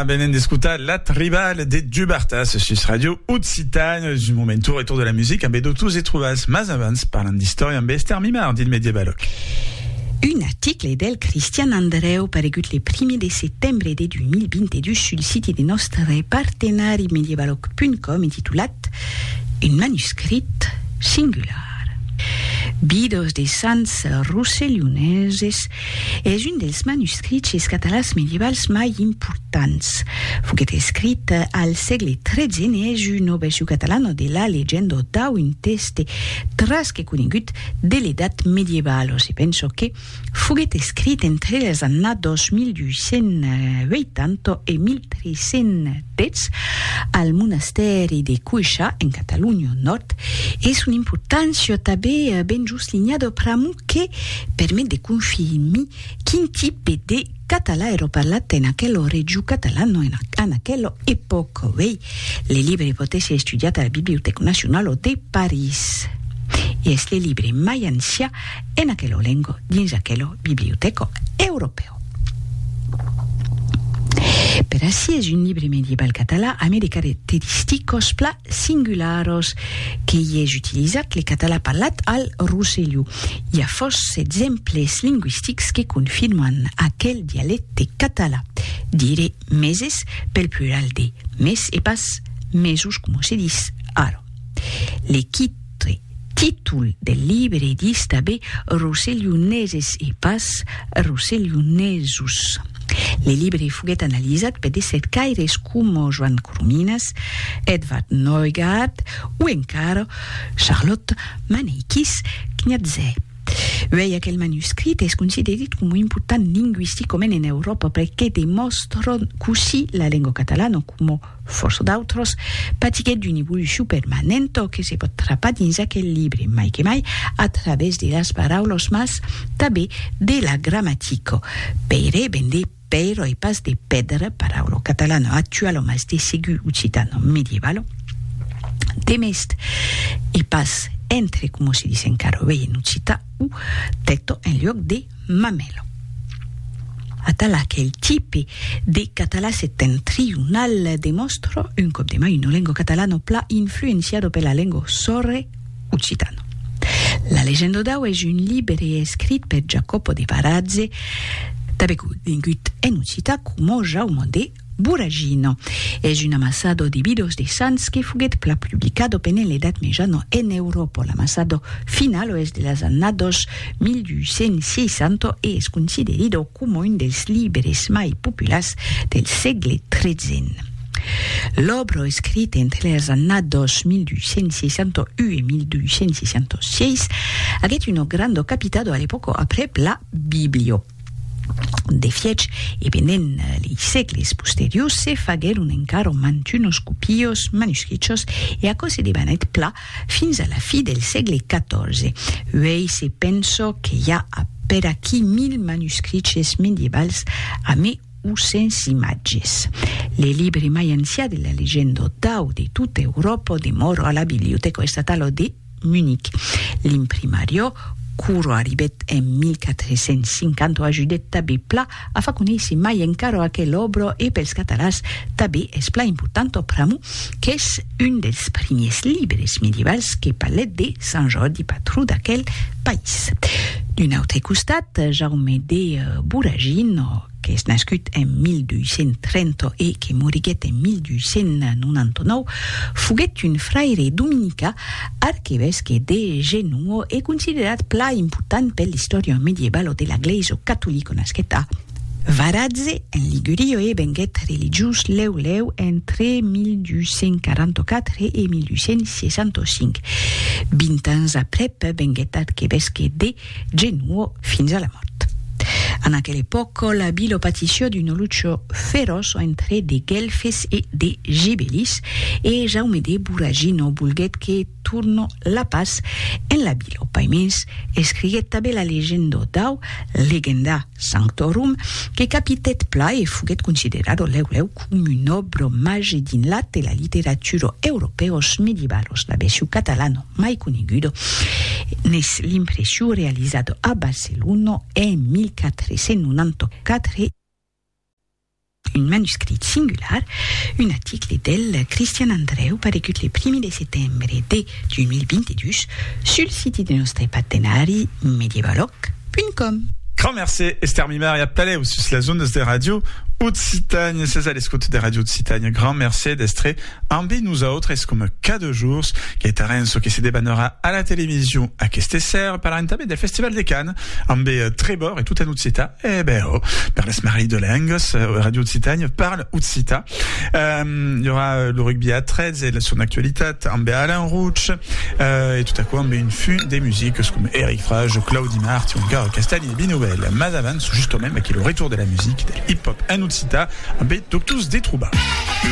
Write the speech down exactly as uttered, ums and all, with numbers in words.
Voilà, benen d'escutar La Tribal de Dubartas sus Radio Occitane, du momento retour de la musique, amb tous et trobas, mas abans, parlant d'història amb Esther Mimar, dit Medievaloc. Un article del Cristian Andreu paregut le primi de settembre de duemilavintidue sul site de nostre partenari medievaloc punt com intitulat Un manuscrit singular. Bidos de Sants Rossellioneses és un dels manuscrits catalans medievals mai importants. Fuguet escrit al segle tretze e és una versió catalana de la legenda d'au un teste trasque conegut de l'edat medieval. Se penso que fuguet escrit entre les années dos mil vuit-cents vuitanta e mil tres-cents al monasteri de Cuixà, en Catalunya Nord. És una importància també ben just lignado pramu que permet de confirmar quin tipus de català era parlat en aquella regió catalana en aquella època. Bé, el llibre pot ser estudiat a la Biblioteca Nacional de París. I és el llibre mai ancià en aquella llengua dins aquella biblioteca europea. Per així és un llibre medieval català amb de característicos pla singularos que hi és utilitzat el català parlat al Rosselló. Hi ha força exemples lingüístics que confirmen aquell dialecte català. Diré meses pel plural de mes e pas mesos, com se diz ara. L'equip títol del llibre diz també Rossellioneses e pas Rossellionesos. El llibre fuguet analitzat per cercaires com Joan Coromines, Edvard Neugard o encara Charlotte Maneikis-Kniaze. Veia que el manuscrit és considerat com important lingüísticament en Europa perquè demostra così la llengua catalana com força d'altres patiguet d'una evolució permanent que se pot trapar dins aquell llibre, mai que mai a través de les paraules mas també de la gramàtica. Pere ben de pero e pas de pedra, paraula catalana actual o mas de segur occitano medievalo, de mest e pas entre, como se dice encara bé en occità, u tetto en lloc de mamelo. Atala aquell tipe de català septentrional demostra un cop de mai una lengua catalana pla influenciado per la lengua sorre occitano. La legenda d'au és un llibre escrit per Jacopo de Varazze, també conegut en occità com Jaume de Buragino. És un amassado de bidos de sants que fuguet pla publicado en l'edat mitjana en Europa. L'amassado final és de les années dos mil vuit-cents seixanta e és considerat com un dels llibres mai populars del segle tretze. L'obra escrita entre les années dos mil vuit-cents seixanta-u e mil vuit-cents seixanta-sis haguet un gran capitado a l'època après la Biblio. De fiec e pendent els segles posteriors se fagueren encara mantunos copios manuscrits e a cosa de banet pla fins a la fi del segle catorze. Uei se penso que hi ha per aquí mil manuscrits medievals a me u sense imatges. Le llibre mai ancià de la legenda d'au de tutta Europa demora a la Biblioteca Estatale de Múnich. L'imprimario curo arribet en mil quatre-cents cinquanta ajudet també pla a fa conèixer mai encara aquell obra e pels catalans també és pla important per a mu que és un dels primers llibres medievals que parlet de Sant Jordi, patró d'aquell país. D'un altre costat, Jaume de Buragino, que és nascut en mil vuit-cents trenta e que moriguet en mil vuit-cents noranta-nou, fuguet un fraire dominicà arquevesque de Genoa e considerat pla important per l'història medieval de l'Església catòlica nasquet a Varazze, en Liguria, e venguet religiós leu leu entre mil vuit-cents quaranta-quatre e mil vuit-cents seixanta-cinc. Vint anys après, venguet arquevesque de Genoa fins a la mort. En aquella època, la vila patissió d'una lucha feroç entre de guelfes e de gibelis e Jaume de Buragino volguet que torna la paz en la vila. Paimens escriguet també la legenda d'au, Legenda Sanctorum, que capitet pla e fuguet considerado leu leu com un obra mage din la de la literatura europeos medievalos. La versió catalana mai coneguda n'és l'impressió realitzada a Barcelona en mil quatre-cents noranta-quatre un manuscrit singular, un article del Christian Andreu paregut le primi de settembre de duemilaventidue sul site de nostre partenari medievaloc punto com. Grand merci Esther Mimar, il y a palais aussi sur la zone de radio Haute-Citagne, c'est ça l'escoute des radios de Citagne. Grand merci d'Estré. Ambi nous a autres, est-ce comme cas de jours, qui est à Rennes, qui se débanera à la télévision, à Questesser, par l'entame del Festival des Cannes. Ambi Trébor et tout à Noutzita. Eh ben, oh, par les Marie de Lengos, radio de Citagne, parle Outzita. Euh, il y aura le rugby à treize et son actualité, Ambi Alain Rouch, euh, et tout à coup, Ambi une fune des musiques, comme Eric Frage, Claudie Marty, Ungar, Castagne et Binouvel. Mazavan, juste au même, qui est le retour de la musique, de hip-hop, à Noutzita, Ambi Doctus des Troubas.